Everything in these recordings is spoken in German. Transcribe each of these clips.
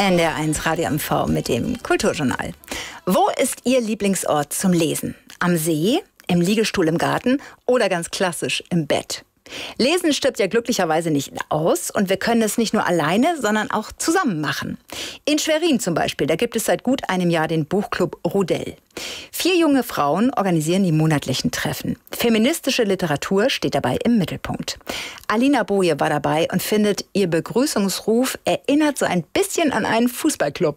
NDR1 Radio MV mit dem Kulturjournal. Wo ist Ihr Lieblingsort zum Lesen? Am See, im Liegestuhl im Garten oder ganz klassisch im Bett? Lesen stirbt ja glücklicherweise nicht aus und wir können es nicht nur alleine, sondern auch zusammen machen. In Schwerin zum Beispiel, da gibt es seit gut einem Jahr den Buchclub Rudell. 4 junge Frauen organisieren die monatlichen Treffen. Feministische Literatur steht dabei im Mittelpunkt. Alina Boje war dabei und findet, ihr Begrüßungsruf erinnert so ein bisschen an einen Fußballclub.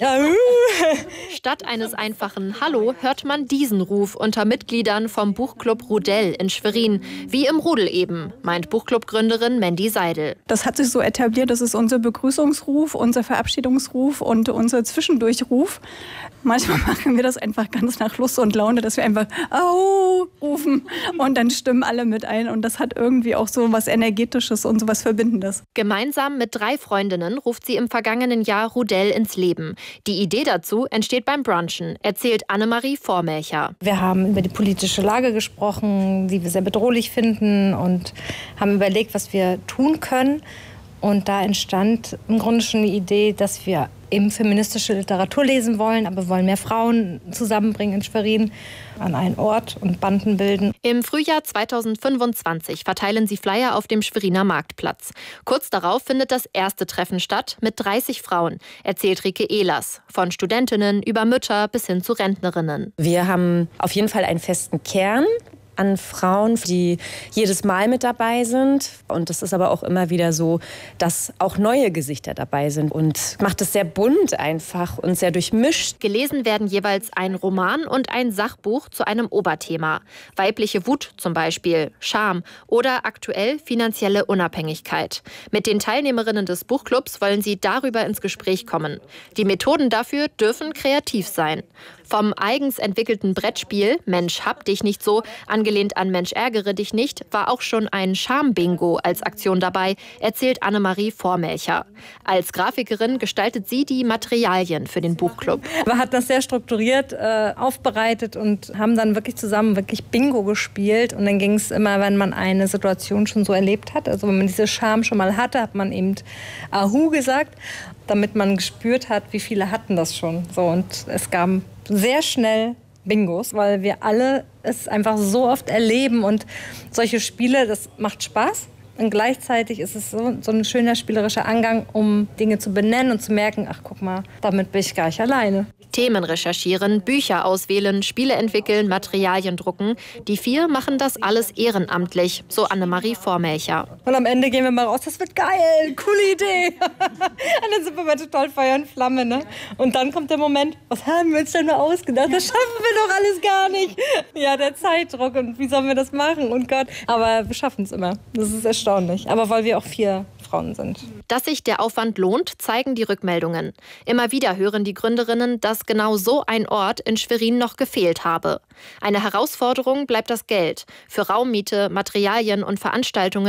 Statt eines einfachen Hallo hört man diesen Ruf unter Mitgliedern vom Buchclub Rudell in Schwerin. Wie im Rudel eben, meint Buchclub-Gründerin Mandy Seidel. Das hat sich so etabliert, das ist unser Begrüßungsruf, unser Verabschiedungsruf und unser Zwischendurchruf. Manchmal machen wir das einfach ganz nach Lust und Laune, dass wir einfach Au rufen und dann stimmen alle mit ein. Und das hat irgendwie auch so was Energetisches und so was Verbindendes. Gemeinsam mit 3 Freundinnen ruft sie im vergangenen Jahr Rudell ins Leben. Die Idee dazu entsteht beim Brunchen, erzählt Annemarie Vormelcher. Wir haben über die politische Lage gesprochen, die wir sehr bedrohlich finden und haben überlegt, was wir tun können. Und da entstand im Grunde schon die Idee, dass wir eben feministische Literatur lesen wollen, aber wir wollen mehr Frauen zusammenbringen in Schwerin an einen Ort und Banden bilden. Im Frühjahr 2025 verteilen sie Flyer auf dem Schweriner Marktplatz. Kurz darauf findet das erste Treffen statt mit 30 Frauen, erzählt Rike Ehlers. Von Studentinnen über Mütter bis hin zu Rentnerinnen. Wir haben auf jeden Fall einen festen Kern an Frauen, die jedes Mal mit dabei sind. Und es ist aber auch immer wieder so, dass auch neue Gesichter dabei sind und macht es sehr bunt einfach und sehr durchmischt. Gelesen werden jeweils ein Roman und ein Sachbuch zu einem Oberthema. Weibliche Wut zum Beispiel, Scham oder aktuell finanzielle Unabhängigkeit. Mit den Teilnehmerinnen des Buchclubs wollen sie darüber ins Gespräch kommen. Die Methoden dafür dürfen kreativ sein. Vom eigens entwickelten Brettspiel Mensch hab dich nicht so, angelehnt an Mensch ärgere dich nicht, war auch schon ein Scham-Bingo als Aktion dabei, erzählt Annemarie Vormelcher. Als Grafikerin gestaltet sie die Materialien für den Buchclub. Wir hatten das sehr strukturiert aufbereitet und haben dann wirklich zusammen Bingo gespielt. Und dann ging es immer, wenn man eine Situation schon so erlebt hat, also wenn man diese Scham schon mal hatte, hat man eben Ahu gesagt, damit man gespürt hat, wie viele hatten das schon. So, und es gab sehr schnell Bingos, weil wir alle es einfach so oft erleben und solche Spiele, das macht Spaß. Und gleichzeitig ist es so ein schöner spielerischer Angang, um Dinge zu benennen und zu merken, ach guck mal, damit bin ich gar nicht alleine. Themen recherchieren, Bücher auswählen, Spiele entwickeln, Materialien drucken. Die 4 machen das alles ehrenamtlich, so Annemarie Vormelcher. Und am Ende gehen wir mal raus, das wird geil, coole Idee. Und dann sind wir mal total Feuer und Flamme, ne? Und dann kommt der Moment, was haben wir uns denn nur ausgedacht? Das schaffen wir doch alles gar nicht. Ja, der Zeitdruck und wie sollen wir das machen? Und Gott, aber wir schaffen es immer. Das ist erstaunlich. Aber weil wir auch 4 Frauen sind. Dass sich der Aufwand lohnt, zeigen die Rückmeldungen. Immer wieder hören die Gründerinnen, dass genau so ein Ort in Schwerin noch gefehlt habe. Eine Herausforderung bleibt das Geld. Für Raummiete, Materialien und Veranstaltungen